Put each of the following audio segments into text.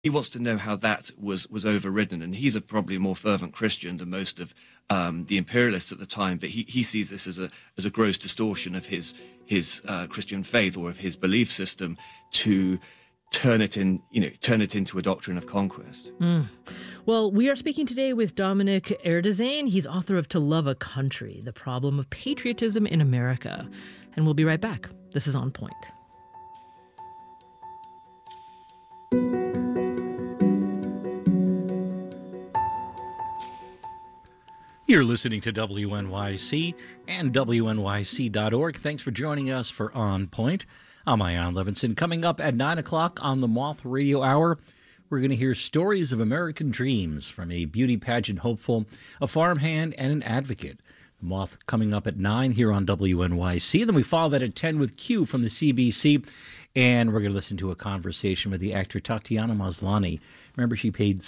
he wants to know how that was overridden. And he's probably a more fervent Christian than most of the imperialists at the time, but he sees this as a gross distortion of his Christian faith or of his belief system to turn it into a doctrine of conquest. Well, we are speaking today with Dominic Erdőzén. He's author of To Love a Country, The Problem of Patriotism in America. And we'll be right back. This is On Point. You're listening to WNYC and WNYC.org. Thanks for joining us for On Point. I'm Ian Levinson. Coming up at 9 o'clock on the Moth Radio Hour, we're going to hear stories of American dreams from a beauty pageant hopeful, a farmhand, and an advocate. The Moth coming up at 9 here on WNYC. Then we follow that at 10 with Q from the CBC. And we're going to listen to a conversation with the actor Tatiana Maslany. Remember, she played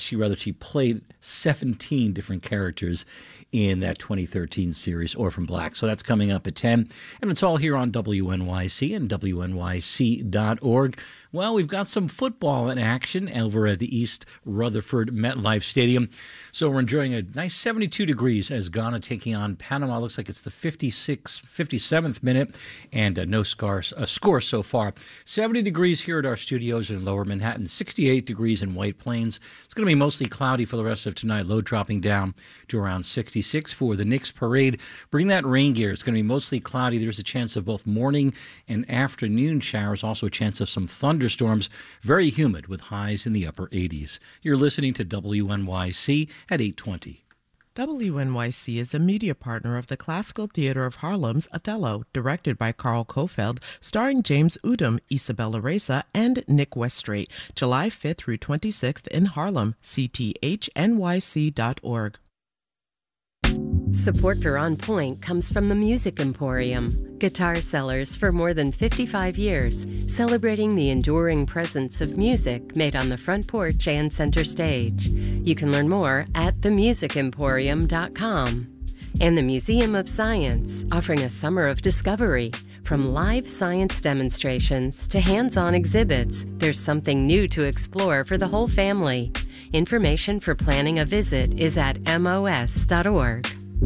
17 different characters in that 2013 series, Orphan Black. So that's coming up at 10. And it's all here on WNYC and WNYC.org. Well, we've got some football in action over at the East Rutherford MetLife Stadium. So we're enjoying a nice 72 degrees as Ghana taking on Panama. Looks like it's the 57th minute and no score so far. 70 degrees here at our studios in Lower Manhattan, 68 degrees in White Plains. It's going to be mostly cloudy for the rest of tonight, low dropping down to around 66 for the Knicks parade. Bring that rain gear. It's going to be mostly cloudy. There's a chance of both morning and afternoon showers, also a chance of some thunderstorms. Very humid with highs in the upper 80s. You're listening to WNYC at 8:20. WNYC is a media partner of the Classical Theater of Harlem's Othello, directed by Carl Kofeld, starring James Udom, Isabella Reza, and Nick Weststraight, July 5th through 26th in Harlem, cthnyc.org. Support for On Point comes from the Music Emporium, guitar sellers for more than 55 years, celebrating the enduring presence of music made on the front porch and center stage. You can learn more at themusicemporium.com. And the Museum of Science, offering a summer of discovery. From live science demonstrations to hands-on exhibits, there's something new to explore for the whole family. Information for planning a visit is at mos.org.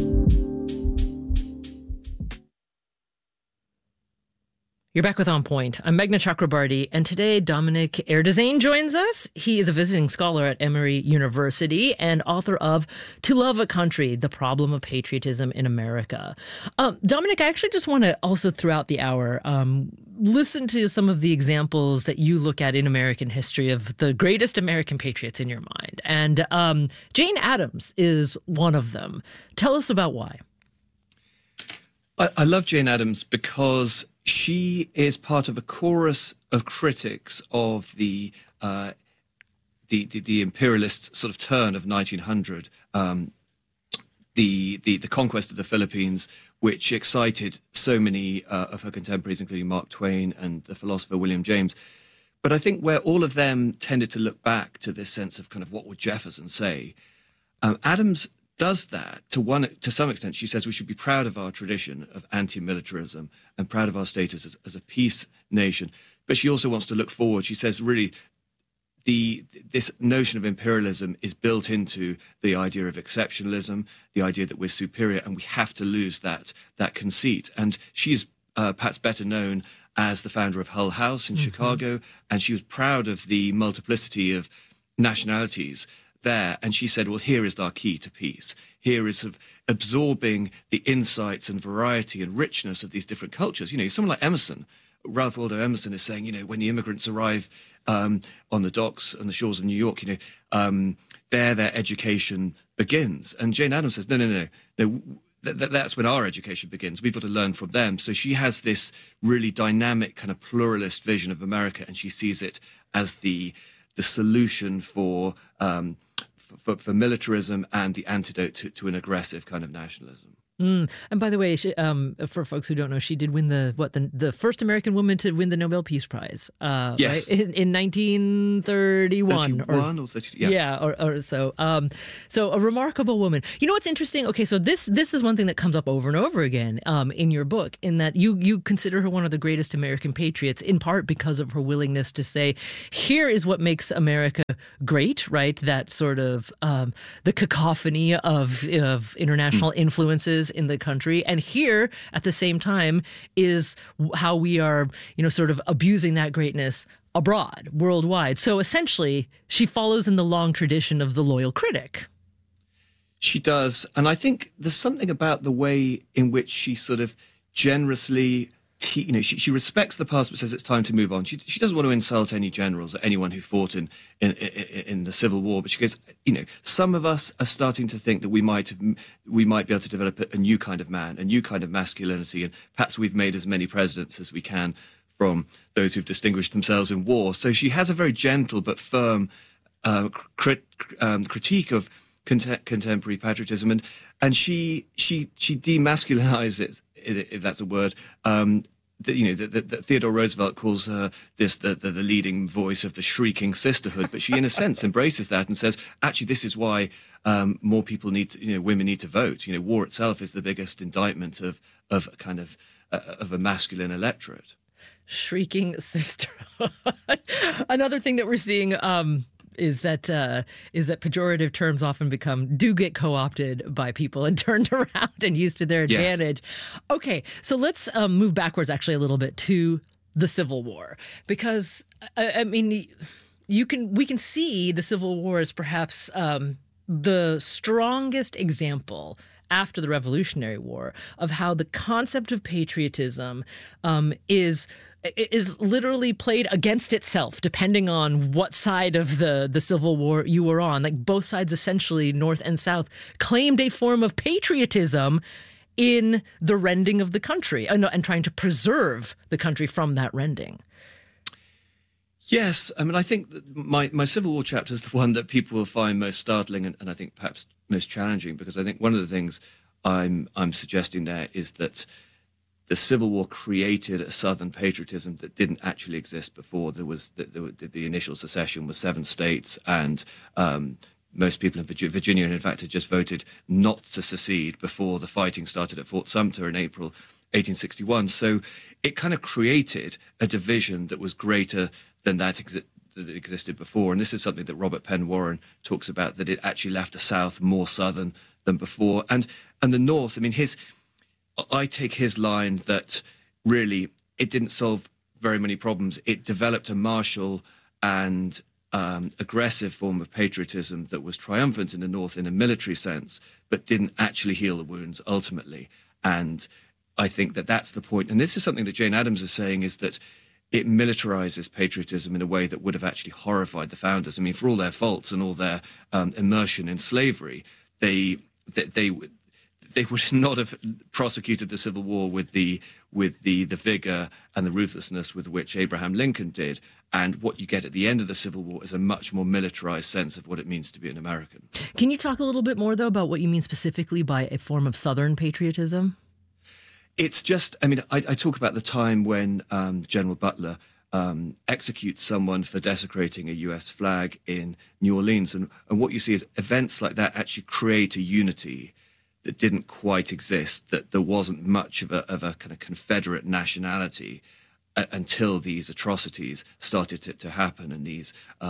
You're back with On Point. I'm Meghna Chakrabarty, and today Dominic Erdőzén joins us. He is a visiting scholar at Emory University and author of To Love a Country, The Problem of Patriotism in America. Dominic, I actually just want to also throughout the hour listen to some of the examples that you look at in American history of the greatest American patriots in your mind. And Jane Addams is one of them. Tell us about why. I love Jane Addams because she is part of a chorus of critics of the imperialist sort of turn of 1900, the conquest of the Philippines, which excited so many of her contemporaries, including Mark Twain and the philosopher William James. But I think where all of them tended to look back to this sense of kind of what would Jefferson say, Addams does that to some extent. She says we should be proud of our tradition of anti-militarism and proud of our status as a peace nation. But she also wants to look forward. She says really this notion of imperialism is built into the idea of exceptionalism, the idea that we're superior, and we have to lose that conceit. And she's perhaps better known as the founder of Hull House in Chicago, and she was proud of the multiplicity of nationalities there. And she said, well, here is our key to peace. Here is of absorbing the insights and variety and richness of these different cultures. You know, someone like Emerson, Ralph Waldo Emerson, is saying, you know, when the immigrants arrive on the docks and the shores of New York, you know, their education begins. And Jane Addams says, no. That's when our education begins. We've got to learn from them. So she has this really dynamic kind of pluralist vision of America, and she sees it as the solution for militarism and the antidote to an aggressive kind of nationalism. And by the way, for folks who don't know, she did win the first American woman to win the Nobel Peace Prize, Yes. right? In 1931 or 32, yeah. yeah, or so. So a remarkable woman. You know what's interesting? Okay, so this is one thing that comes up over and over again in your book, in that you consider her one of the greatest American patriots, in part because of her willingness to say, here is what makes America great, right? That sort of the cacophony of international influences in the country, and here at the same time is how we are, sort of abusing that greatness abroad, worldwide. So essentially, she follows in the long tradition of the loyal critic. She does. And I think there's something about the way in which she sort of generously, she respects the past but says it's time to move on. She doesn't want to insult any generals or anyone who fought in the Civil War, but she goes, some of us are starting to think that we might be able to develop a new kind of man, a new kind of masculinity, and perhaps we've made as many presidents as we can from those who've distinguished themselves in war. So she has a very gentle but firm critique of contemporary patriotism, and she demasculinizes, if that's a word. That Theodore Roosevelt calls her the leading voice of the shrieking sisterhood, but she in a sense embraces that and says, actually, this is why more people women need to vote. War itself is the biggest indictment of a masculine electorate. Shrieking sisterhood. Another thing that we're seeing is that pejorative terms often do get co-opted by people and turned around and used to their advantage. Yes. Okay, so let's move backwards actually a little bit to the Civil War, because I mean, we can see the Civil War as perhaps the strongest example after the Revolutionary War of how the concept of patriotism is literally played against itself, depending on what side of the Civil War you were on. Like, both sides, essentially, North and South, claimed a form of patriotism in the rending of the country and trying to preserve the country from that rending. Yes, I mean, I think that my Civil War chapter is the one that people will find most startling and I think perhaps most challenging, because I think one of the things I'm suggesting there is that the Civil War created a Southern patriotism that didn't actually exist before. There was the initial secession was 7 states, and most people in Virginia, in fact, had just voted not to secede before the fighting started at Fort Sumter in April 1861. So it kind of created a division that was greater than that existed before. And this is something that Robert Penn Warren talks about, that it actually left the South more Southern than before. And the North, I mean, I take his line that really it didn't solve very many problems. It developed a martial and aggressive form of patriotism that was triumphant in the North in a military sense, but didn't actually heal the wounds ultimately. And I think that that's the point. And this is something that Jane Addams is saying, is that it militarizes patriotism in a way that would have actually horrified the founders. I mean, for all their faults and all their immersion in slavery, they would not have prosecuted the Civil War with the vigor and the ruthlessness with which Abraham Lincoln did. And what you get at the end of the Civil War is a much more militarized sense of what it means to be an American. Can you talk a little bit more, though, about what you mean specifically by a form of Southern patriotism? It's just, I mean, I talk about the time when General Butler executes someone for desecrating a U.S. flag in New Orleans. And what you see is events like that actually create a unity that didn't quite exist, that there wasn't much of a kind of Confederate nationality until these atrocities started to happen, and these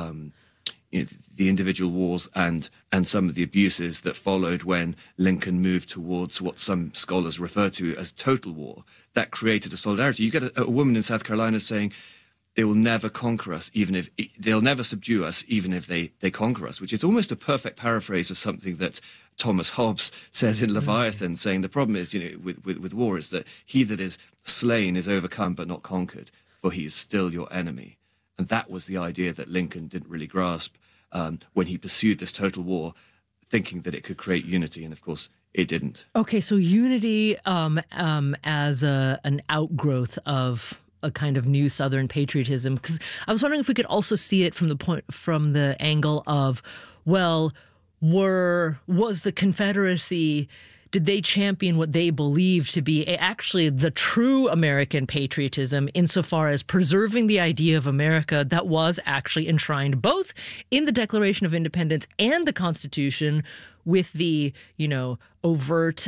the individual wars and some of the abuses that followed when Lincoln moved towards what some scholars refer to as total war. That created a solidarity. You get a woman in South Carolina saying, they will never conquer us, even if they'll never subdue us, even if they conquer us, which is almost a perfect paraphrase of something that Thomas Hobbes says in Leviathan, saying the problem is, with war is that he that is slain is overcome but not conquered, for he is still your enemy. And that was the idea that Lincoln didn't really grasp when he pursued this total war, thinking that it could create unity. And of course, it didn't. Okay, so unity as an outgrowth of a kind of new Southern patriotism, because I was wondering if we could also see it from the angle of, well, was the Confederacy did they champion what they believed to be actually the true American patriotism insofar as preserving the idea of America that was actually enshrined both in the Declaration of Independence and the Constitution with the, overt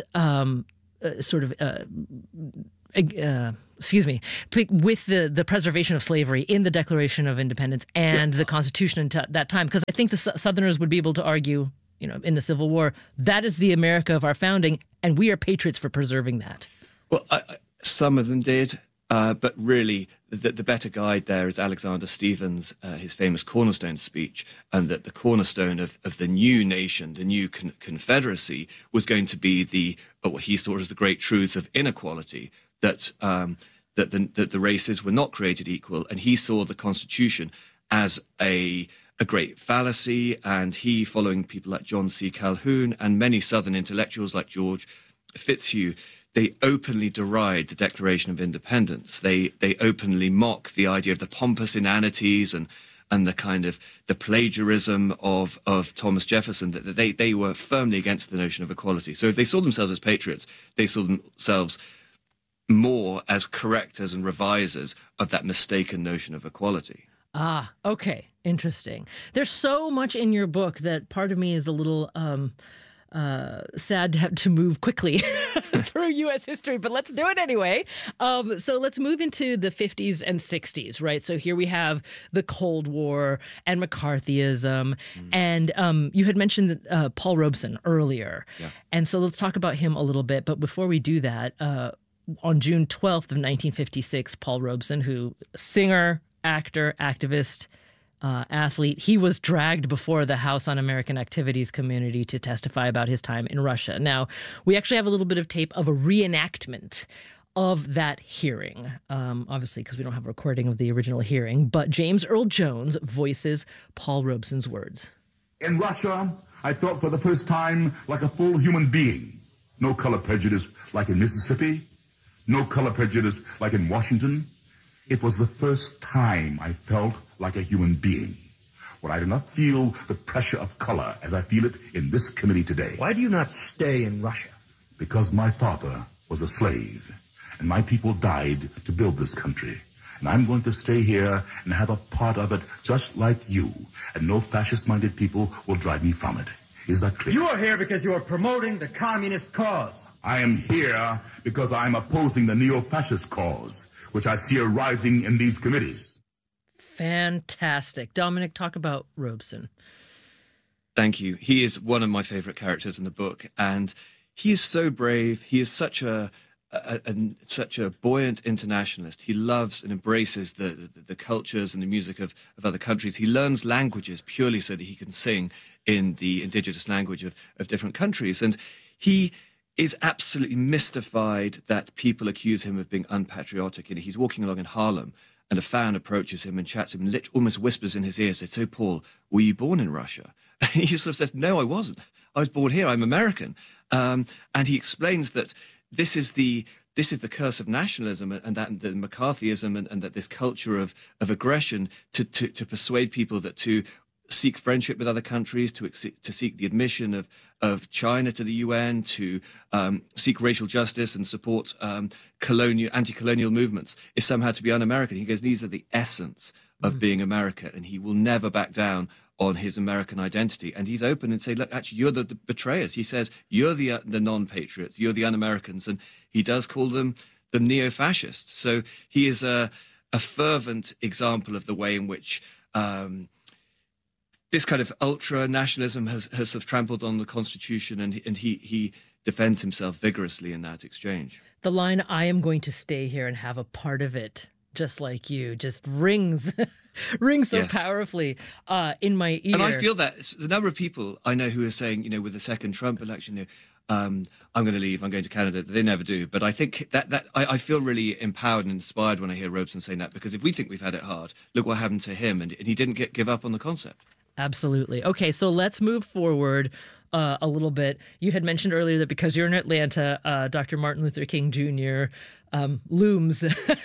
with the preservation of slavery in the Declaration of Independence and the Constitution at that time? Because I think the Southerners would be able to argue, in the Civil War, that is the America of our founding, and we are patriots for preserving that. Well, some of them did, but really the better guide there is Alexander Stephens, his famous Cornerstone speech, and that the cornerstone of the new nation, the new confederacy, was going to be what he saw as the great truth of inequality, that the races were not created equal, and he saw the Constitution as a great fallacy, and he, following people like John C. Calhoun and many Southern intellectuals like George Fitzhugh, they openly deride the Declaration of Independence. They openly mock the idea of the pompous inanities and the kind of the plagiarism of Thomas Jefferson. That they were firmly against the notion of equality. So if they saw themselves as patriots, they saw themselves more as correctors and revisers of that mistaken notion of equality. Ah, okay. Interesting. There's so much in your book that part of me is a little sad to have to move quickly through U.S. history, but let's do it anyway. So let's move into the 50s and 60s, right? So here we have the Cold War and McCarthyism. And you had mentioned Paul Robeson earlier. Yeah. And so let's talk about him a little bit. But before we do that, on June 12th of 1956, Paul Robeson, who singer, actor, activist, athlete, he was dragged before the House Un-American Activities Committee to testify about his time in Russia. Now, we actually have a little bit of tape of a reenactment of that hearing, obviously because we don't have a recording of the original hearing, but James Earl Jones voices Paul Robeson's words. In Russia, I thought for the first time like a full human being. No color prejudice like in Mississippi. No color prejudice like in Washington. It was the first time I felt like a human being, where I did not feel the pressure of color as I feel it in this committee today. Why do you not stay in Russia? Because my father was a slave, and my people died to build this country. And I'm going to stay here and have a part of it just like you, and no fascist-minded people will drive me from it. Is that clear? You are here because you are promoting the communist cause. I am here because I'm opposing the neo-fascist cause, which I see arising in these committees. Fantastic. Dominic, talk about Robeson. Thank you. He is one of my favorite characters in the book, and he is so brave. He is such a buoyant internationalist. He loves and embraces the cultures and the music of other countries. He learns languages purely so that he can sing in the indigenous language of different countries. And he is absolutely mystified that people accuse him of being unpatriotic. And he's walking along in Harlem, and a fan approaches him and chats him and almost whispers in his ear, says, "So, Paul, were you born in Russia?" And he sort of says, "No, I wasn't. I was born here. I'm American." And he explains that this is the curse of nationalism, and that the McCarthyism, and that this culture of aggression to persuade people that to seek friendship with other countries, to seek the admission of China to the UN, to seek racial justice and support anti-colonial movements is somehow to be un-American. He goes, these are the essence of being America, and he will never back down on his American identity. And he's open and say, look, actually, you're the betrayers. He says, you're the non-patriots, you're the un-Americans, and he does call them the neo-fascists. So he is a fervent example of the way in which this kind of ultra-nationalism has sort of trampled on the Constitution, and he defends himself vigorously in that exchange. The line, "I am going to stay here and have a part of it, just like you," just rings so powerfully in my ear. And I feel that the number of people I know who are saying, with the second Trump election, I'm going to leave, I'm going to Canada. They never do. But I think that I feel really empowered and inspired when I hear Robeson saying that, because if we think we've had it hard, look what happened to him. And he didn't give up on the concept. Absolutely. Okay, so let's move forward a little bit. You had mentioned earlier that because you're in Atlanta, Dr. Martin Luther King Jr. Looms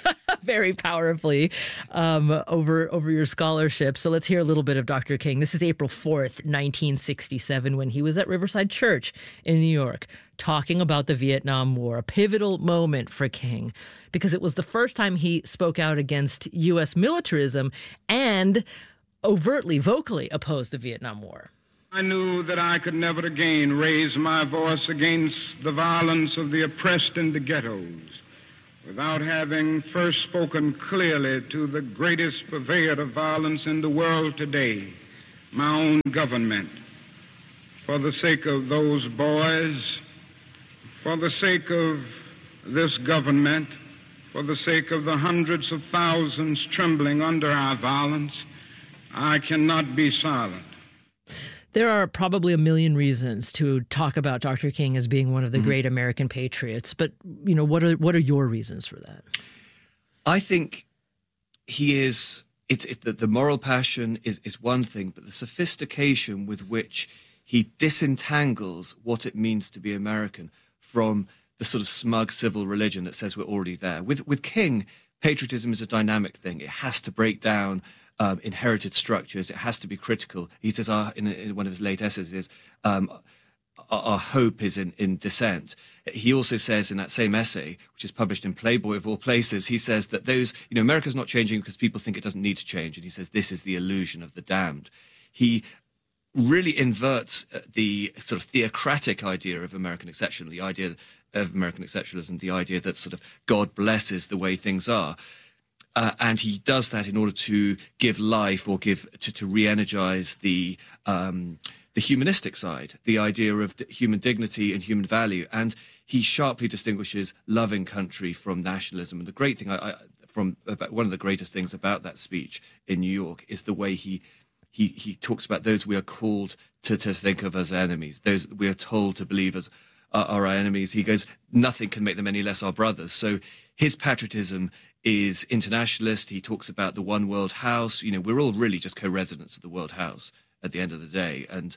very powerfully over your scholarship. So let's hear a little bit of Dr. King. This is April 4th, 1967, when he was at Riverside Church in New York talking about the Vietnam War, a pivotal moment for King, because it was the first time he spoke out against U.S. militarism and overtly, vocally opposed the Vietnam War. I knew that I could never again raise my voice against the violence of the oppressed in the ghettos without having first spoken clearly to the greatest purveyor of violence in the world today, my own government. For the sake of those boys, for the sake of this government, for the sake of the hundreds of thousands trembling under our violence, I cannot be silent. There are probably a million reasons to talk about Dr. King as being one of the great American patriots, but what are your reasons for that? I think he is. It's the moral passion is one thing, but the sophistication with which he disentangles what it means to be American from the sort of smug civil religion that says we're already there. With King, patriotism is a dynamic thing. It has to break down inherited structures. It has to be critical. He says in one of his late essays, our hope is in dissent. He also says in that same essay, which is published in Playboy of all places, he says that America's not changing because people think it doesn't need to change. And he says this is the illusion of the damned. He really inverts the sort of theocratic idea of American exception, the idea of American exceptionalism, the idea that sort of God blesses the way things are. And he does that in order to give life or to re-energize the humanistic side, the idea of human dignity and human value. And he sharply distinguishes loving country from nationalism. And the great thing, one of the greatest things about that speech in New York is the way he talks about those we are called to think of as enemies, those we are told to believe as are our enemies. He goes, nothing can make them any less our brothers. So his patriotism is internationalist. He talks about the one world house. We're all really just co-residents of the world house at the end of the day. And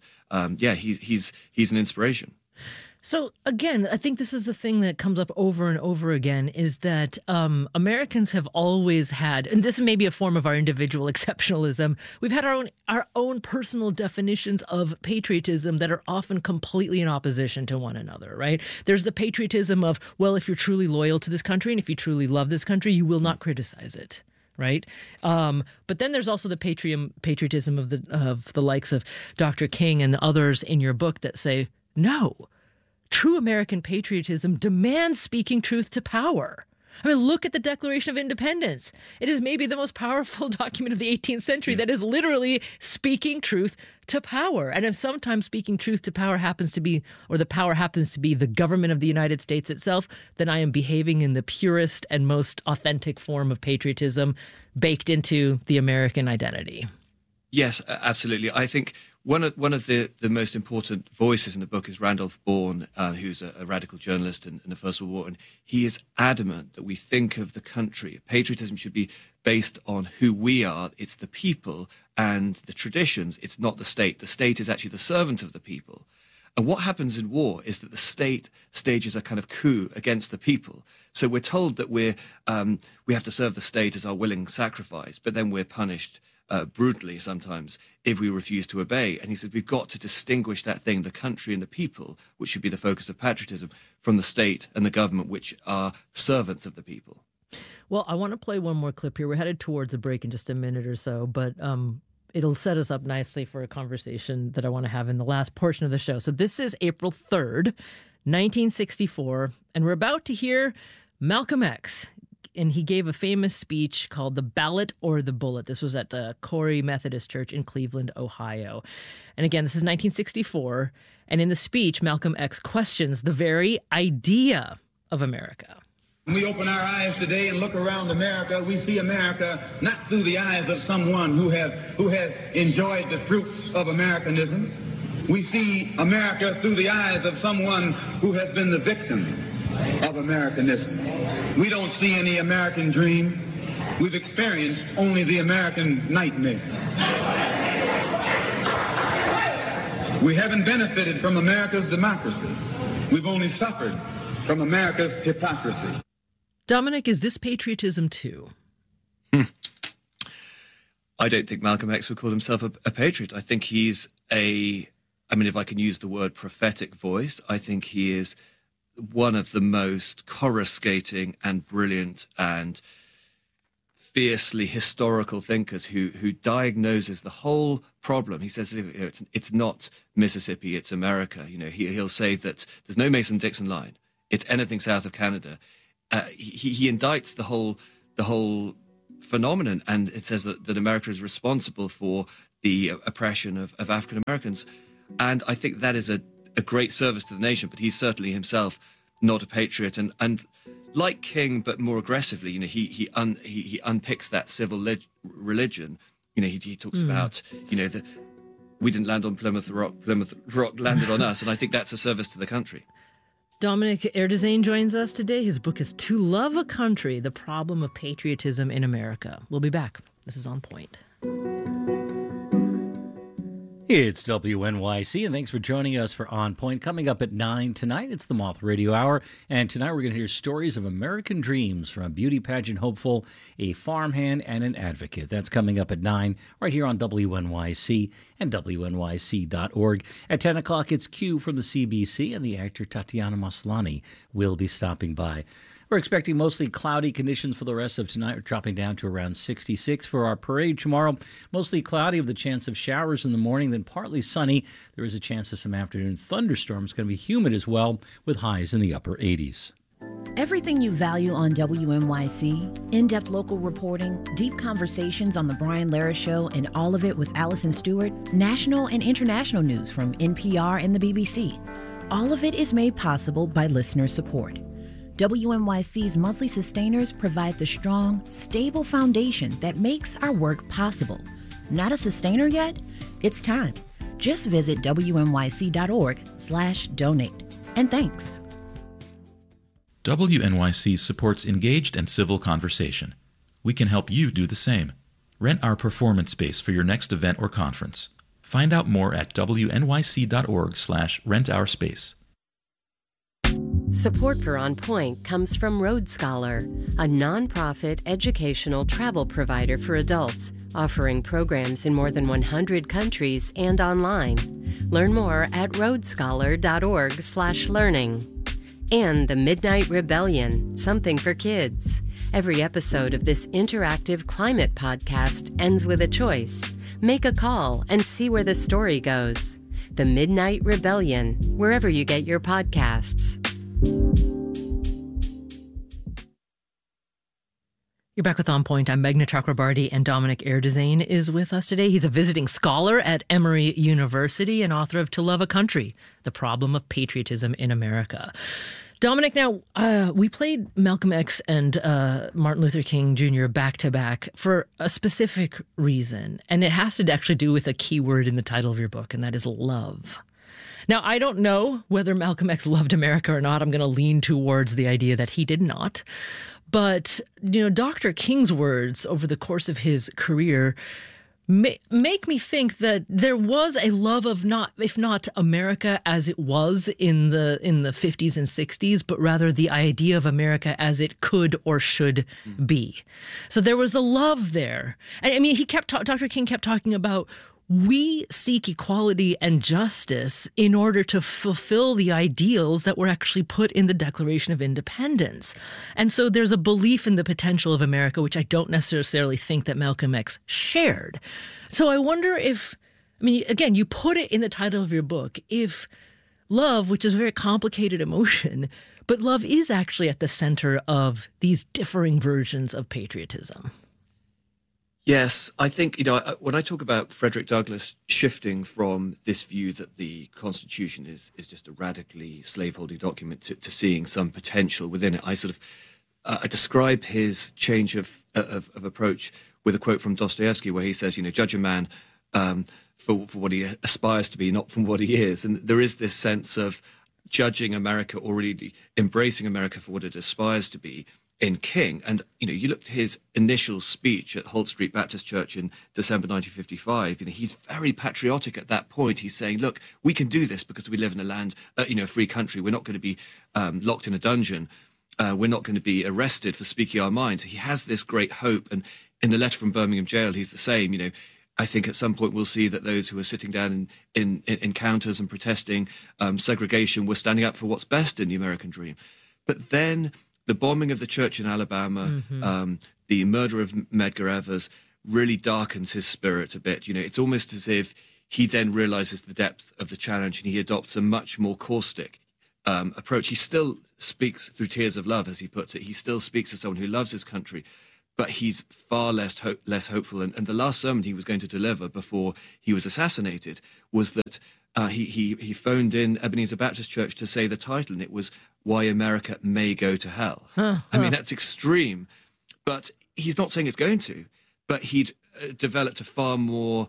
he's an inspiration. So again, I think this is the thing that comes up over and over again is that Americans have always had, and this may be a form of our individual exceptionalism, we've had our own personal definitions of patriotism that are often completely in opposition to one another, right? There's the patriotism of, well, if you're truly loyal to this country and if you truly love this country, you will not criticize it. Right. But then there's also the patriotism of the likes of Dr. King and others in your book that say, no. True American patriotism demands speaking truth to power. I mean, look at the Declaration of Independence. It is maybe the most powerful document of the 18th century that is literally speaking truth to power. And if sometimes speaking truth to power happens to be, or the power happens to be the government of the United States itself, then I am behaving in the purest and most authentic form of patriotism baked into the American identity. Yes, absolutely. I think one of the most important voices in the book is Randolph Bourne, who's a radical journalist in the First World War, and he is adamant that we think of the country. Patriotism should be based on who we are. It's the people and the traditions. It's not the state. The state is actually the servant of the people. And what happens in war is that the state stages a kind of coup against the people. So we're told that we have to serve the state as our willing sacrifice, but then we're punished brutally sometimes if we refuse to obey. And he said we've got to distinguish that thing, the country and the people, which should be the focus of patriotism, from the state and the government, which are servants of the people. Well, I want to play one more clip here. We're headed towards a break in just a minute or so, but it'll set us up nicely for a conversation that I want to have in the last portion of the show. So this is April 3rd, 1964, and we're about to hear Malcolm X. And he gave a famous speech called The Ballot or the Bullet. This was at Corey Methodist Church in Cleveland, Ohio. And again, this is 1964. And in the speech, Malcolm X questions the very idea of America. When we open our eyes today and look around America, we see America not through the eyes of someone who has enjoyed the fruits of Americanism. We see America through the eyes of someone who has been the victim of Americanism. We don't see any American dream. We've experienced only the American nightmare. We haven't benefited from America's democracy. We've only suffered from America's hypocrisy. Dominic, is this patriotism too? I don't think Malcolm X would call himself a patriot. I think he's if I can use the word prophetic voice, I think he is one of the most coruscating and brilliant and fiercely historical thinkers who diagnoses the whole problem. He says, it's not Mississippi, it's America. He'll say that there's no Mason-Dixon line. It's anything south of Canada. He indicts the whole phenomenon, and it says that America is responsible for the oppression of African Americans. And I think that is a great service to the nation, but he's certainly himself not a patriot. And like King, but more aggressively, he unpicks that civil religion. He talks about, that we didn't land on Plymouth Rock landed on us. And I think that's a service to the country. Dominic Erdőzén joins us today. His book is To Love a Country, The Problem of Patriotism in America. We'll be back. This is On Point. It's WNYC, and thanks for joining us for On Point. Coming up at 9 tonight, it's the Moth Radio Hour, and tonight we're going to hear stories of American dreams from a beauty pageant hopeful, a farmhand, and an advocate. That's coming up at 9 right here on WNYC and WNYC.org. At 10 o'clock, it's Q from the CBC, and the actor Tatiana Maslany will be stopping by. We're expecting mostly cloudy conditions for the rest of tonight. We're dropping down to around 66 for our parade tomorrow. Mostly cloudy with the chance of showers in the morning, then partly sunny. There is a chance of some afternoon thunderstorms. It's going to be humid as well, with highs in the upper 80s. Everything you value on WNYC, in-depth local reporting, deep conversations on The Brian Lara Show, and all of it with Allison Stewart, national and international news from NPR and the BBC. All of it is made possible by listener support. WNYC's monthly sustainers provide the strong, stable foundation that makes our work possible. Not a sustainer yet? It's time. Just visit WNYC.org/donate. And thanks. WNYC supports engaged and civil conversation. We can help you do the same. Rent our performance space for your next event or conference. Find out more at WNYC.org/rentourspace. Support for On Point comes from Road Scholar, a nonprofit educational travel provider for adults, offering programs in more than 100 countries and online. Learn more at roadscholar.org/learning. And The Midnight Rebellion, something for kids. Every episode of this interactive climate podcast ends with a choice. Make a call and see where the story goes. The Midnight Rebellion, wherever you get your podcasts. You're back with On Point. I'm Meghna Chakrabarty, and Dominic Erdőzén is with us today. He's a visiting scholar at Emory University and author of To Love a Country, The Problem of Patriotism in America. Dominic, now, we played Malcolm X and Martin Luther King Jr. back-to-back for a specific reason, and it has to actually do with a key word in the title of your book, and that is love. Now, I don't know whether Malcolm X loved America or not. I'm going to lean towards the idea that he did not. But, Dr. King's words over the course of his career make me think that there was a love of if not America as it was in the 50s and 60s, but rather the idea of America as it could or should be. So there was a love there. And I mean, Dr. King kept talking about, we seek equality and justice in order to fulfill the ideals that were actually put in the Declaration of Independence. And so there's a belief in the potential of America, which I don't necessarily think that Malcolm X shared. So I wonder if, again, you put it in the title of your book, if love, which is a very complicated emotion, but love is actually at the center of these differing versions of patriotism. Yes, I think, when I talk about Frederick Douglass shifting from this view that the Constitution is just a radically slaveholding document to seeing some potential within it, I describe his change of approach with a quote from Dostoevsky where he says, judge a man for what he aspires to be, not from what he is. And there is this sense of judging America, or really embracing America for what it aspires to be, in King. And, you looked at his initial speech at Holt Street Baptist Church in December 1955, he's very patriotic at that point. He's saying, look, we can do this because we live in a land, a free country. We're not going to be locked in a dungeon. we're not going to be arrested for speaking our minds. He has this great hope. And in the letter from Birmingham jail, he's the same. You know, I think at some point we'll see that those who are sitting down in counters and protesting segregation were standing up for what's best in the American dream. But then the bombing of the church in Alabama, the murder of Medgar Evers really darkens his spirit a bit. You know, it's almost as if he then realizes the depth of the challenge and he adopts a much more caustic approach. He still speaks through tears of love, as he puts it. He still speaks as someone who loves his country, but he's far less hopeful. And the last sermon he was going to deliver before he was assassinated was that he phoned in Ebenezer Baptist Church to say the title, and it was "Why America May Go to Hell." I mean, that's extreme, but he's not saying it's going to. But he'd developed a far more.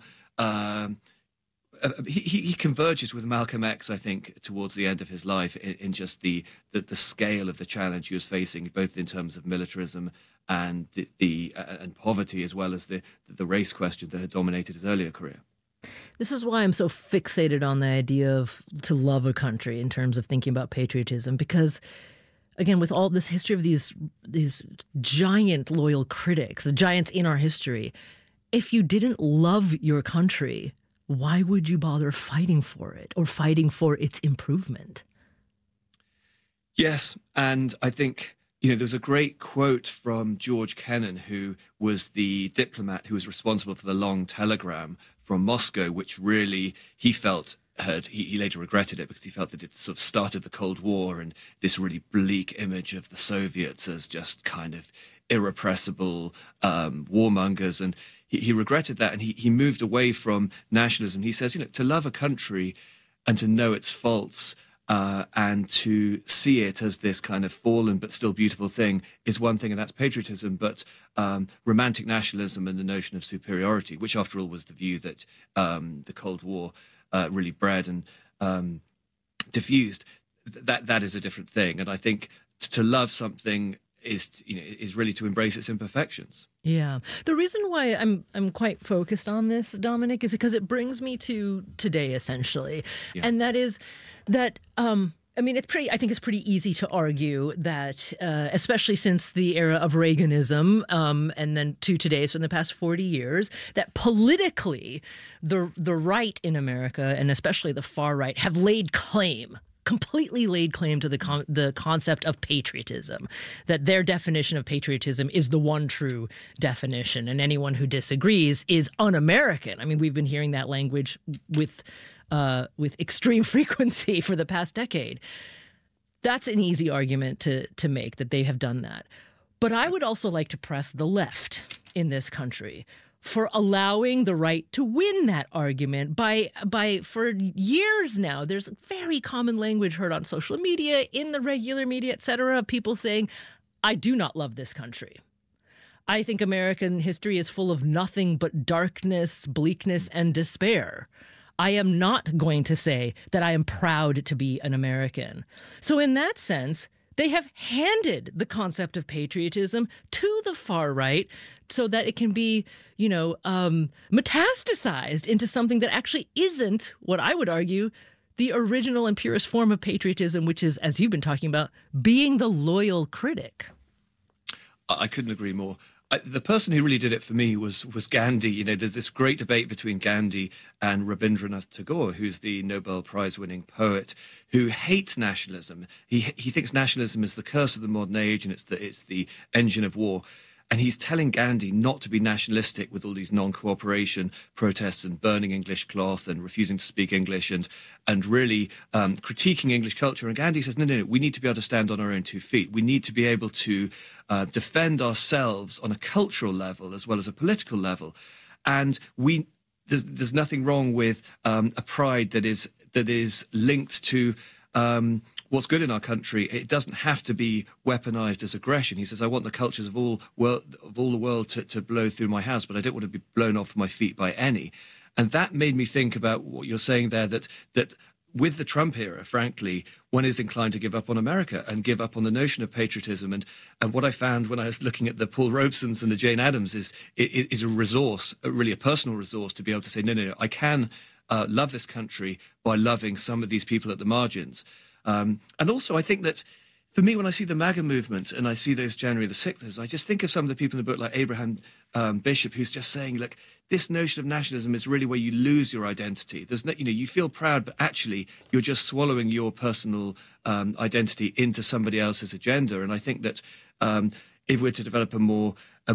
He converges with Malcolm X, I think, towards the end of his life in just the scale of the challenge he was facing, both in terms of militarism and and poverty, as well as the race question that had dominated his earlier career. This is why I'm so fixated on the idea of to love a country in terms of thinking about patriotism, because again, with all this history of these giant loyal critics, the giants in our history, if you didn't love your country, why would you bother fighting for it or fighting for its improvement? Yes, and I think, you know, there's a great quote from George Kennan, who was the diplomat who was responsible for the long telegram from Moscow, which really he felt he later regretted it because he felt that it sort of started the Cold War and this really bleak image of the Soviets as just kind of irrepressible warmongers. And he regretted that, and he moved away from nationalism. He says, you know, to love a country and to know its faults and to see it as this kind of fallen but still beautiful thing is one thing, and that's patriotism. But romantic nationalism and the notion of superiority, which after all was the view that the Cold War really bred and diffused, that is a different thing. And I think to love something is really to embrace its imperfections. Yeah. The reason why I'm quite focused on this, Dominic, is because it brings me to today, essentially. Yeah. And that is that, I mean, I think it's pretty easy to argue that, especially since the era of Reaganism, and then to today, so in the past 40 years, that politically the right in America, and especially the far right, have completely laid claim to the concept of patriotism, that their definition of patriotism is the one true definition, and anyone who disagrees is un-American. I mean, we've been hearing that language with extreme frequency for the past decade. That's an easy argument to make, that they have done that. But I would also like to press the left in this country for allowing the right to win that argument by for years now. There's very common language heard on social media, in the regular media, etc., people saying, I do not love this country. I think American history is full of nothing but darkness, bleakness, and despair. I am not going to say that I am proud to be an American. So in that sense, they have handed the concept of patriotism to the far right so that it can be, metastasized into something that actually isn't, what I would argue, the original and purest form of patriotism, which is, as you've been talking about, being the loyal critic. I couldn't agree more. The person who really did it for me was Gandhi. You know, there's this great debate between Gandhi and Rabindranath Tagore, who's the Nobel Prize-winning poet, who hates nationalism. He thinks nationalism is the curse of the modern age, and it's the engine of war. And he's telling Gandhi not to be nationalistic with all these non-cooperation protests and burning English cloth and refusing to speak English and really critiquing English culture. And Gandhi says, no, we need to be able to stand on our own 2 feet. We need to be able to defend ourselves on a cultural level as well as a political level. And there's nothing wrong with a pride that is linked to what's good in our country. It doesn't have to be weaponized as aggression. He says, I want the cultures of all the world to blow through my house, but I don't want to be blown off my feet by any. And that made me think about what you're saying there, that with the Trump era, frankly, one is inclined to give up on America and give up on the notion of patriotism. And what I found when I was looking at the Paul Robesons and the Jane Addams is a resource, really a personal resource, to be able to say, no, I can love this country by loving some of these people at the margins. And also, I think that For me, when I see the MAGA movement and I see those January the 6th, I just think of some of the people in the book like Abraham Bishop, who's just saying, look, this notion of nationalism is really where you lose your identity. There's no, you feel proud, but actually you're just swallowing your personal identity into somebody else's agenda. And I think that if we're to develop a more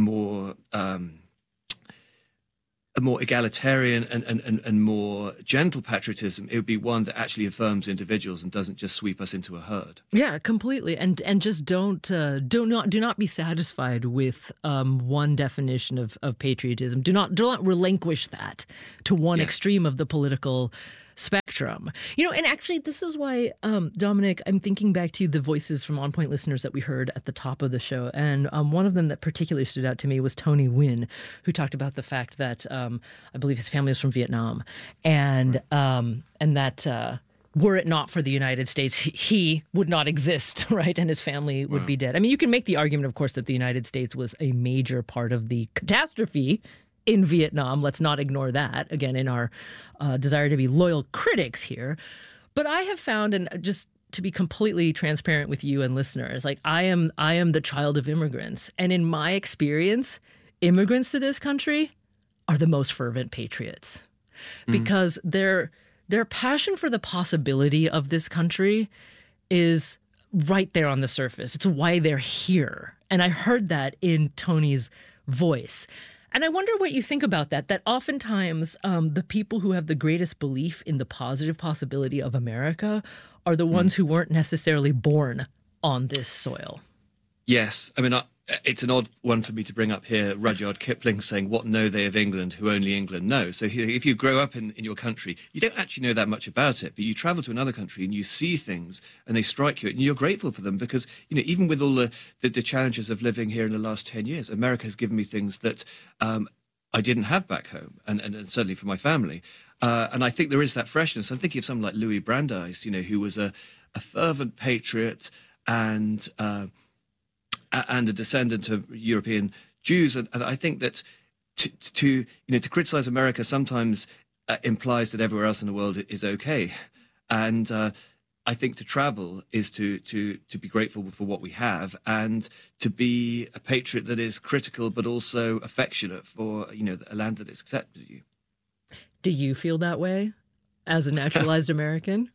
egalitarian and more gentle patriotism, it would be one that actually affirms individuals and doesn't just sweep us into a herd. Yeah, completely. And just do not be satisfied with one definition of patriotism. Do not relinquish that to one extreme of the political spectrum. And actually this is why, Dominic, I'm thinking back to the voices from On Point listeners that we heard at the top of the show. And one of them that particularly stood out to me was Tony Wynn, who talked about the fact that I believe his family was from Vietnam, and that were it not for the United States, he would not exist, right? And his family would be dead. I mean, you can make the argument, of course, that the United States was a major part of the catastrophe in Vietnam. Let's not ignore that, again, in our desire to be loyal critics here. But I have found, and just to be completely transparent with you and listeners, like I am the child of immigrants. And in my experience, immigrants to this country are the most fervent patriots because their passion for the possibility of this country is right there on the surface. It's why they're here. And I heard that in Tony's voice. And I wonder what you think about that oftentimes the people who have the greatest belief in the positive possibility of America are the ones who weren't necessarily born on this soil. Yes. I mean, it's an odd one for me to bring up here. Rudyard Kipling saying, what know they of England who only England knows? So if you grow up in your country, you don't actually know that much about it, but you travel to another country and you see things and they strike you and you're grateful for them because, even with all the challenges of living here in the last 10 years, America has given me things that I didn't have back home and certainly for my family. And I think there is that freshness. I'm thinking of someone like Louis Brandeis, who was a fervent patriot and a descendant of European Jews, and I think that to criticize America sometimes implies that everywhere else in the world is okay, and I think to travel is to be grateful for what we have and to be a patriot that is critical but also affectionate for a land that has accepted you. Do you feel that way as a naturalized American?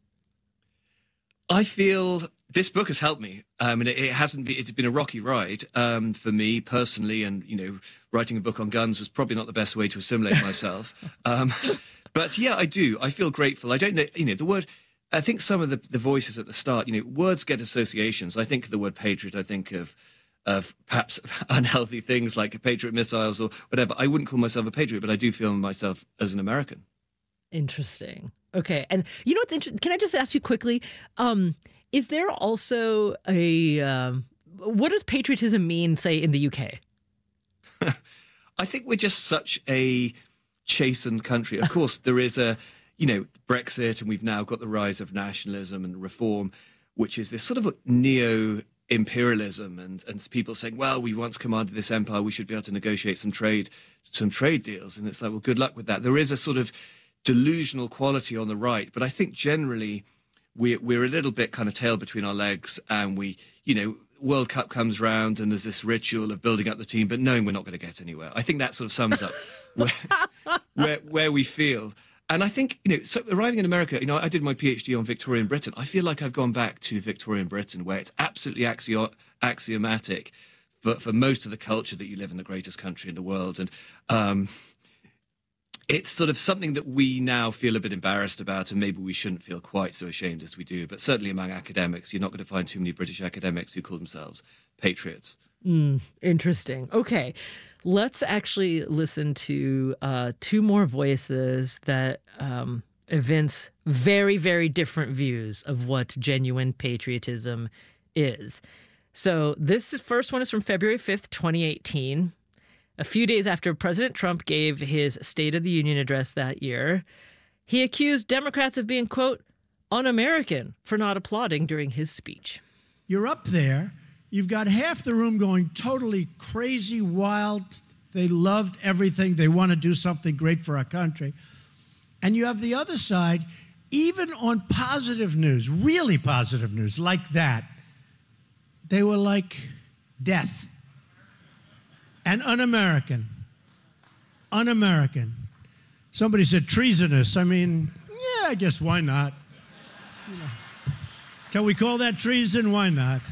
I feel this book has helped me. It's been a rocky ride for me personally, and writing a book on guns was probably not the best way to assimilate myself. But yeah, I do. I feel grateful. I don't know, the word. I think some of the voices at the start, words get associations. I think of the word patriot. I think of perhaps unhealthy things like Patriot missiles or whatever. I wouldn't call myself a patriot, but I do feel myself as an American. Interesting. Okay. And what's interesting? Can I just ask you quickly? Is there also what does patriotism mean, say, in the UK? I think we're just such a chastened country. Of course, there is Brexit, and we've now got the rise of nationalism and reform, which is this sort of neo-imperialism and people saying, well, we once commanded this empire, we should be able to negotiate some trade deals. And it's like, well, good luck with that. There is a sort of delusional quality on the right, but I think generally we're a little bit kind of tail between our legs, and World Cup comes round and there's this ritual of building up the team, but knowing we're not going to get anywhere. I think that sort of sums up where we feel. And I think, so arriving in America, I did my PhD on Victorian Britain. I feel like I've gone back to Victorian Britain, where it's absolutely axiomatic for most of the culture that you live in the greatest country in the world. And it's sort of something that we now feel a bit embarrassed about, and maybe we shouldn't feel quite so ashamed as we do. But certainly among academics, you're not going to find too many British academics who call themselves patriots. Interesting. Okay. Let's actually listen to two more voices that evince very, very different views of what genuine patriotism is. So this first one is from February 5th, 2018. A few days after President Trump gave his State of the Union address that year, he accused Democrats of being, quote, un-American for not applauding during his speech. You're up there. You've got half the room going totally crazy, wild. They loved everything. They want to do something great for our country. And you have the other side, even on positive news, really positive news like that, they were like death and un-American. Un-American. Somebody said treasonous. I mean, yeah, I guess why not? You know, can we call that treason? Why not?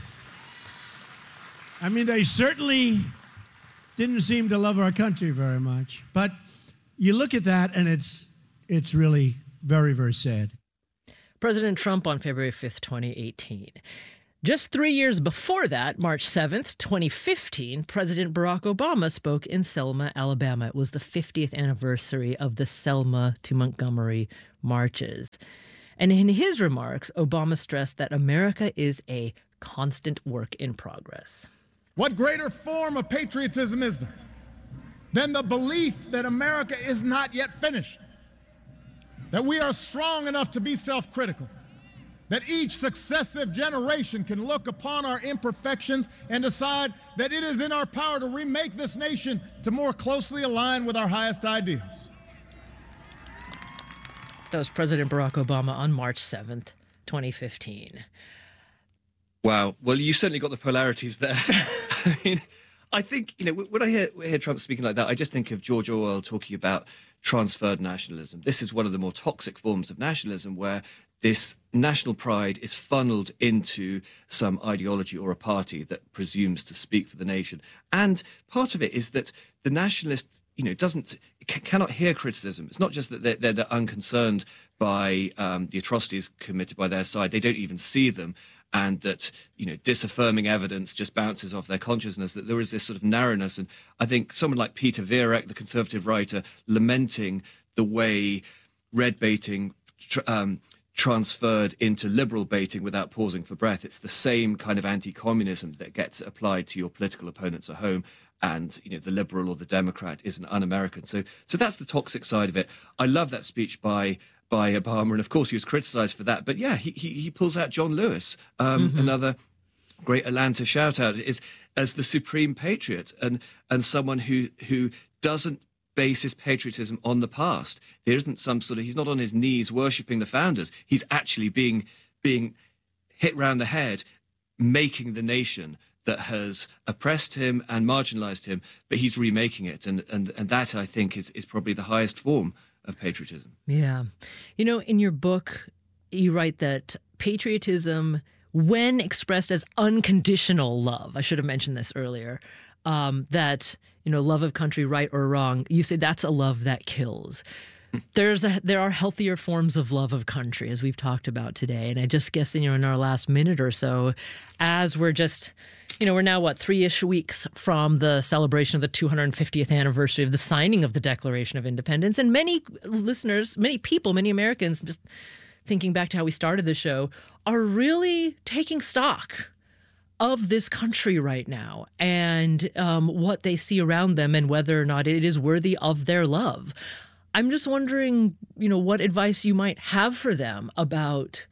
I mean, they certainly didn't seem to love our country very much. But you look at that, and it's really very, very sad. President Trump on February 5th, 2018. Just 3 years before that, March 7th, 2015, President Barack Obama spoke in Selma, Alabama. It was the 50th anniversary of the Selma to Montgomery marches. And in his remarks, Obama stressed that America is a constant work in progress. What greater form of patriotism is there than the belief that America is not yet finished, that we are strong enough to be self-critical, that each successive generation can look upon our imperfections and decide that it is in our power to remake this nation to more closely align with our highest ideals. That was President Barack Obama on March 7th, 2015. Wow. Well, you certainly got the polarities there. I mean, I think, when I hear Trump speaking like that, I just think of George Orwell talking about transferred nationalism. This is one of the more toxic forms of nationalism, where this national pride is funneled into some ideology or a party that presumes to speak for the nation. And part of it is that the nationalist, cannot hear criticism. It's not just that they're unconcerned by the atrocities committed by their side. They don't even see them. And that, disaffirming evidence just bounces off their consciousness, that there is this sort of narrowness. And I think someone like Peter Vierek, the conservative writer, lamenting the way red baiting transferred into liberal baiting without pausing for breath. It's the same kind of anti-communism that gets applied to your political opponents at home. And, the liberal or the Democrat isn't un-American. So that's the toxic side of it. I love that speech by Obama, and of course he was criticized for that. But yeah, he pulls out John Lewis, another great Atlanta shout out, is as the supreme patriot and someone who doesn't base his patriotism on the past. There isn't he's not on his knees worshipping the founders. He's actually being hit round the head, making the nation that has oppressed him and marginalized him, but he's remaking it. And that, I think, is probably the highest form of patriotism. Yeah. In your book, you write that patriotism, when expressed as unconditional love, I should have mentioned this earlier, that, love of country, right or wrong, you say that's a love that kills. There are healthier forms of love of country, as we've talked about today. And I just guess, in our last minute or so, as we're just, we're now, 3-ish weeks from the celebration of the 250th anniversary of the signing of the Declaration of Independence. And many listeners, many people, many Americans, just thinking back to how we started the show, are really taking stock of this country right now and what they see around them and whether or not it is worthy of their love. I'm just wondering, what advice you might have for them about,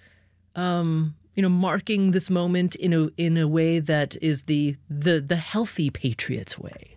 marking this moment in a way that is the healthy patriot's way.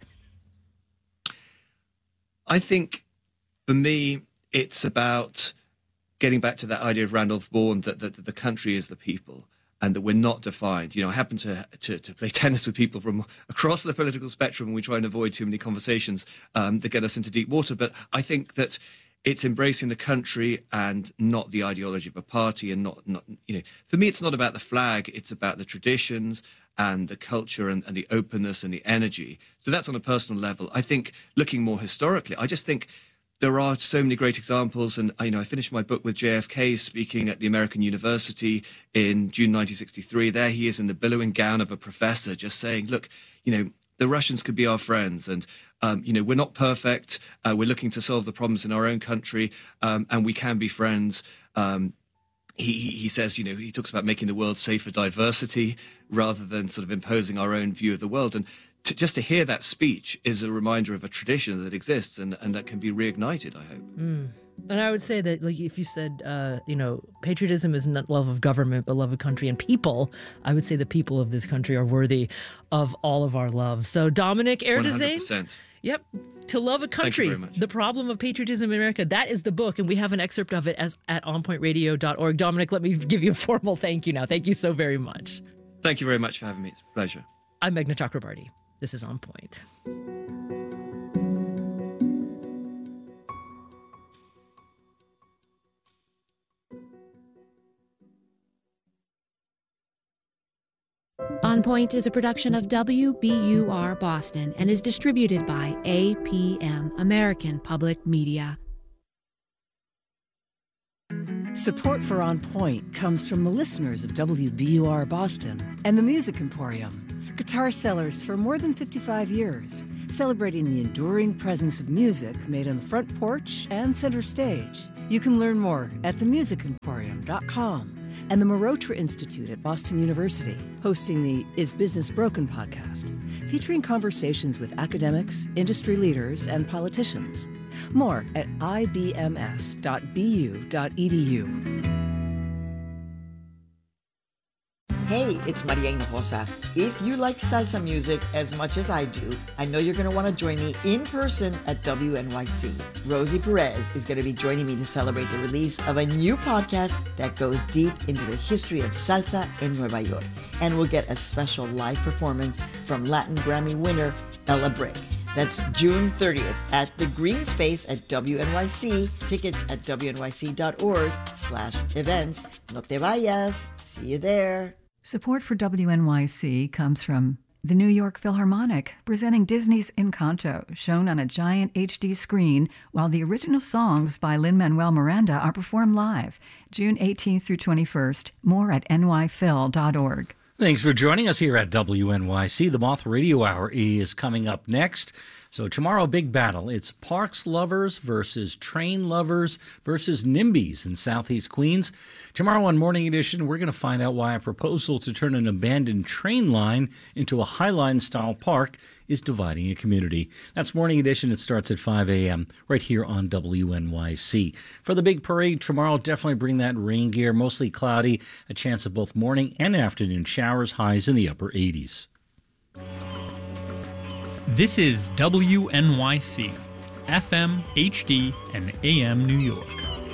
I think for me, it's about getting back to that idea of Randolph Bourne that the country is the people. And that we're not defined. I happen to play tennis with people from across the political spectrum, and we try and avoid too many conversations that get us into deep water. But I think that it's embracing the country and not the ideology of a party, and not for me, it's not about the flag. It's about the traditions and the culture and the openness and the energy. So that's on a personal level. I think looking more historically, I just think there are so many great examples, and I finished my book with JFK speaking at the American University in June 1963. There he is in the billowing gown of a professor, just saying, look, the Russians could be our friends, and we're not perfect. We're looking to solve the problems in our own country, and we can be friends. He says, he talks about making the world safe for diversity rather than sort of imposing our own view of the world. And just to hear that speech is a reminder of a tradition that exists and that can be reignited, I hope. And I would say that, if you said, patriotism is not love of government, but love of country and people, I would say the people of this country are worthy of all of our love. So Dominic Erdős. 100%. Yep. To Love a Country, The Problem of Patriotism in America. That is the book, and we have an excerpt of it at onpointradio.org. Dominic, let me give you a formal thank you now. Thank you so very much. Thank you very much for having me. It's a pleasure. I'm Meghna Chakrabarty. This is On Point. On Point is a production of WBUR Boston and is distributed by APM, American Public Media. Support for On Point comes from the listeners of WBUR Boston and the Music Emporium, guitar sellers for more than 55 years, celebrating the enduring presence of music made on the front porch and center stage. You can learn more at themusicemporium.com. And the Marotra Institute at Boston University, hosting the Is Business Broken podcast, featuring conversations with academics, industry leaders, and politicians. More at ibms.bu.edu. Hey, it's Maria Hinojosa. If you like salsa music as much as I do, I know you're going to want to join me in person at WNYC. Rosie Perez is going to be joining me to celebrate the release of a new podcast that goes deep into the history of salsa in Nueva York. And we'll get a special live performance from Latin Grammy winner Ella Brigg. That's June 30th at the Green Space at WNYC. Tickets at wnyc.org/events. No te vayas. See you there. Support for WNYC comes from the New York Philharmonic, presenting Disney's Encanto, shown on a giant HD screen, while the original songs by Lin-Manuel Miranda are performed live, June 18th through 21st. More at nyphil.org. Thanks for joining us here at WNYC. The Moth Radio Hour is coming up next. So tomorrow, big battle. It's parks lovers versus train lovers versus NIMBYs in Southeast Queens. Tomorrow on Morning Edition, we're going to find out why a proposal to turn an abandoned train line into a Highline-style park is dividing a community. That's Morning Edition. It starts at 5 a.m. right here on WNYC. For the big parade tomorrow, definitely bring that rain gear. Mostly cloudy, a chance of both morning and afternoon showers, highs in the upper 80s. This is WNYC, FM, HD, and AM New York.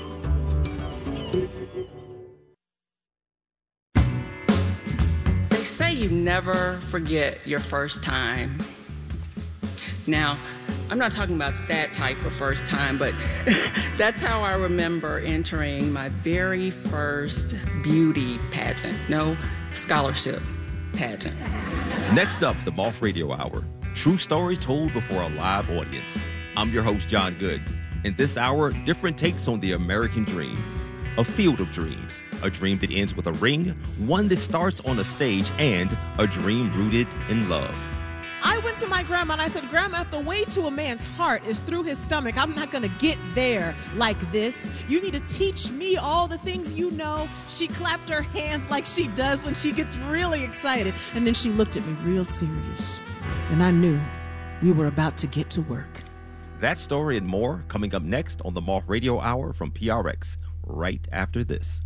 They say you never forget your first time. Now, I'm not talking about that type of first time, but that's how I remember entering my very first beauty pageant. No, scholarship pageant. Next up, the Moth Radio Hour. True stories told before a live audience. I'm your host, John Good. In this hour, different takes on the American dream. A field of dreams. A dream that ends with a ring, one that starts on a stage, and a dream rooted in love. I went to my grandma and I said, Grandma, if the way to a man's heart is through his stomach, I'm not going to get there like this. You need to teach me all the things you know. She clapped her hands like she does when she gets really excited. And then she looked at me real serious. And I knew we were about to get to work. That story and more coming up next on the Moth Radio Hour from PRX, right after this.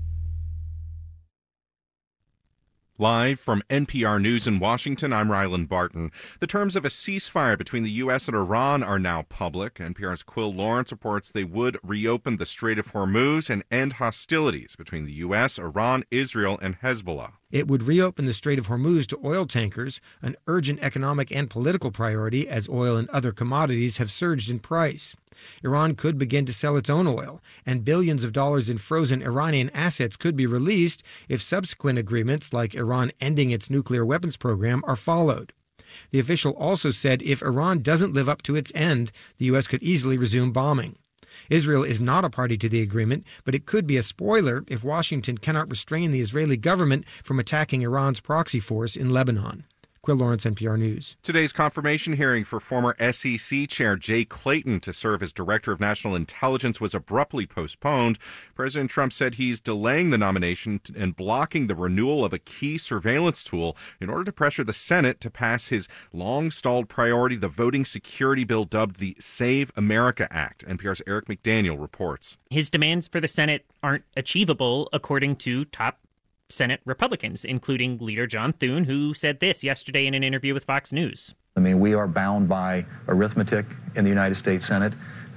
Live from NPR News in Washington, I'm Ryland Barton. The terms of a ceasefire between the U.S. and Iran are now public. NPR's Quill Lawrence reports they would reopen the Strait of Hormuz and end hostilities between the U.S., Iran, Israel, and Hezbollah. It would reopen the Strait of Hormuz to oil tankers, an urgent economic and political priority as oil and other commodities have surged in price. Iran could begin to sell its own oil, and billions of dollars in frozen Iranian assets could be released if subsequent agreements, like Iran ending its nuclear weapons program, are followed. The official also said if Iran doesn't live up to its end, the U.S. could easily resume bombing. Israel is not a party to the agreement, but it could be a spoiler if Washington cannot restrain the Israeli government from attacking Iran's proxy force in Lebanon. Quill Lawrence, NPR News. Today's confirmation hearing for former SEC Chair Jay Clayton to serve as Director of National Intelligence was abruptly postponed. President Trump said he's delaying the nomination and blocking the renewal of a key surveillance tool in order to pressure the Senate to pass his long-stalled priority, the voting security bill dubbed the Save America Act. NPR's Eric McDaniel reports. His demands for the Senate aren't achievable, according to top Senate Republicans, including leader John Thune, who said this yesterday in an interview with Fox News. I mean, we are bound by arithmetic in the United States Senate.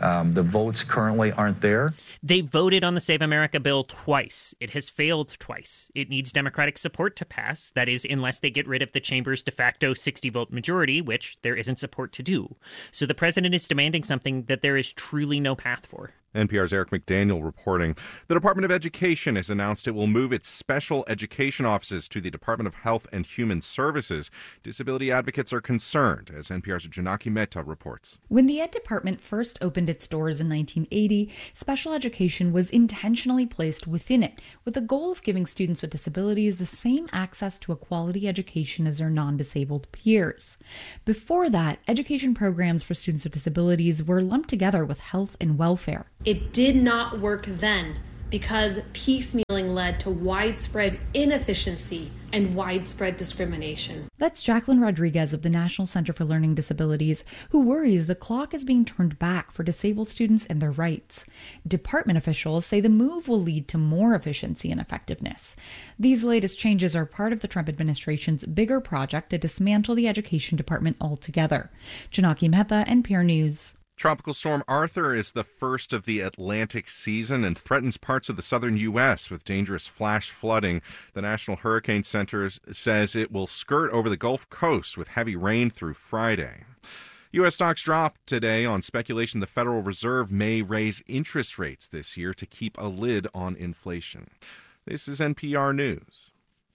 The votes currently aren't there. They voted on the Save America bill twice. It has failed twice. It needs Democratic support to pass. That is, unless they get rid of the chamber's de facto 60-vote majority, which there isn't support to do. So the president is demanding something that there is truly no path for. NPR's Eric McDaniel reporting. The Department of Education has announced it will move its special education offices to the Department of Health and Human Services. Disability advocates are concerned, as NPR's Janaki Mehta reports. When the Ed Department first opened its doors in 1980, special education was intentionally placed within it, with the goal of giving students with disabilities the same access to a quality education as their non-disabled peers. Before that, education programs for students with disabilities were lumped together with health and welfare. It did not work then because piecemealing led to widespread inefficiency and widespread discrimination. That's Jacqueline Rodriguez of the National Center for Learning Disabilities, who worries the clock is being turned back for disabled students and their rights. Department officials say the move will lead to more efficiency and effectiveness. These latest changes are part of the Trump administration's bigger project to dismantle the education department altogether. Janaki Mehta, NPR News. Tropical Storm Arthur is the first of the Atlantic season and threatens parts of the southern U.S. with dangerous flash flooding. The National Hurricane Center says it will skirt over the Gulf Coast with heavy rain through Friday. U.S. stocks dropped today on speculation the Federal Reserve may raise interest rates this year to keep a lid on inflation. This is NPR News.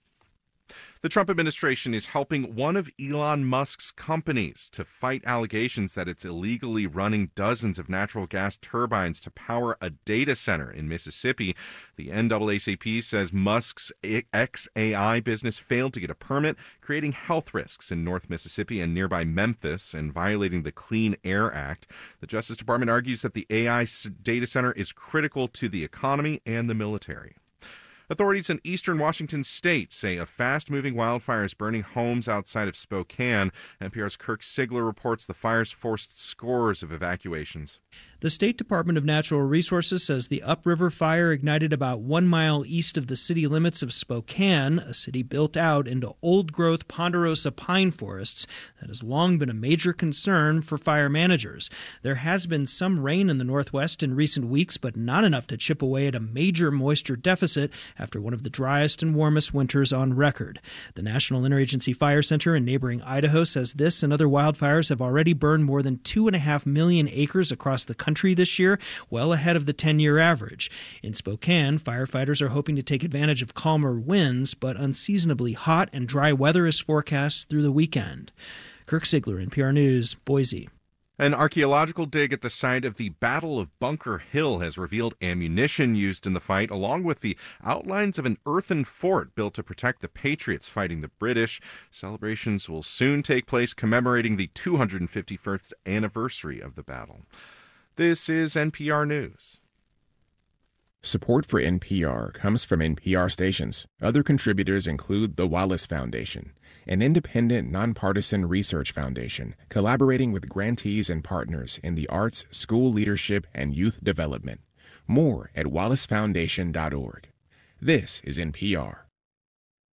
The Trump administration is helping one of Elon Musk's companies to fight allegations that it's illegally running dozens of natural gas turbines to power a data center in Mississippi. The NAACP says Musk's xAI business failed to get a permit, creating health risks in North Mississippi and nearby Memphis and violating the Clean Air Act. The Justice Department argues that the AI data center is critical to the economy and the military. Authorities in eastern Washington state say a fast-moving wildfire is burning homes outside of Spokane. NPR's Kirk Sigler reports the fires forced scores of evacuations. The State Department of Natural Resources says the upriver fire ignited about 1 mile east of the city limits of Spokane, a city built out into old-growth ponderosa pine forests that has long been a major concern for fire managers. There has been some rain in the Northwest in recent weeks, but not enough to chip away at a major moisture deficit after one of the driest and warmest winters on record. The National Interagency Fire Center in neighboring Idaho says this and other wildfires have already burned more than 2.5 million acres across the country this year, well ahead of the 10-year average. In Spokane, firefighters are hoping to take advantage of calmer winds, but unseasonably hot and dry weather is forecast through the weekend. Kirk Sigler, NPR News, Boise. An archaeological dig at the site of the Battle of Bunker Hill has revealed ammunition used in the fight, along with the outlines of an earthen fort built to protect the Patriots fighting the British. Celebrations will soon take place commemorating the 251st anniversary of the battle. This is NPR News. Support for NPR comes from NPR stations. Other contributors include the Wallace Foundation, an independent, nonpartisan research foundation collaborating with grantees and partners in the arts, school leadership, and youth development. More at wallacefoundation.org. This is NPR.